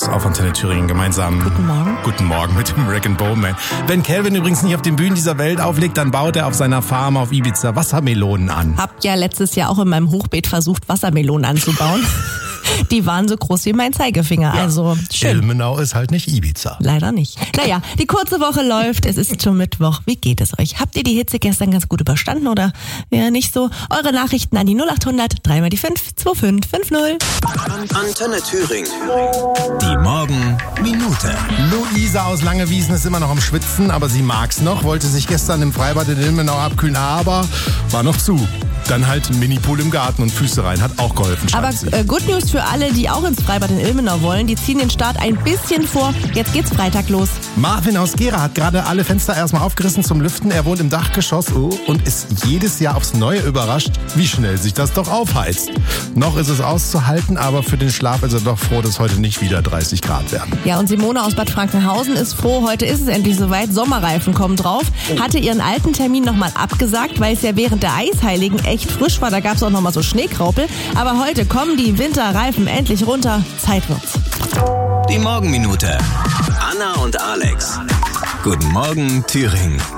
News auf Antenne Thüringen gemeinsam. Guten Morgen. Guten Morgen mit dem Wreck and Bone Man. Wenn Calvin übrigens nicht auf den Bühnen dieser Welt auflegt, dann baut er auf seiner Farm auf Ibiza Wassermelonen an. Habt ja letztes Jahr auch in meinem Hochbeet versucht, Wassermelonen anzubauen. Die waren so groß wie mein Zeigefinger, also schön. Ilmenau ist halt nicht Ibiza. Leider nicht. Naja, die kurze Woche läuft, es ist schon Mittwoch. Wie geht es euch? Habt ihr die Hitze gestern ganz gut überstanden oder eher nicht so? Eure Nachrichten an die 0800 3 mal die 5 2550. Antenne Thüringen. Die Morgenminute. Luisa aus Langewiesen ist immer noch am Schwitzen, aber sie mag's noch, wollte sich gestern im Freibad in Ilmenau abkühlen, aber war noch zu. Dann halt ein Minipool im Garten und Füße rein, hat auch geholfen. Aber Good News für alle, die auch ins Freibad in Ilmenau wollen. Die ziehen den Start ein bisschen vor. Jetzt geht's Freitag los. Marvin aus Gera hat gerade alle Fenster erstmal aufgerissen zum Lüften. Er wohnt im Dachgeschoss und ist jedes Jahr aufs Neue überrascht, wie schnell sich das doch aufheizt. Noch ist es auszuhalten, aber für den Schlaf ist er doch froh, dass heute nicht wieder 30 Grad werden. Ja, und Simone aus Bad Frankenhausen ist froh, heute ist es endlich soweit. Sommerreifen kommen drauf. Hatte ihren alten Termin nochmal abgesagt, weil es ja während der Eisheiligen echt frisch war. Da gab es auch nochmal so Schneekraupel. Aber heute kommen die Winterreifen endlich runter. Zeit wird's. Die Morgenminute. Anna und Alex. Guten Morgen, Thüringen.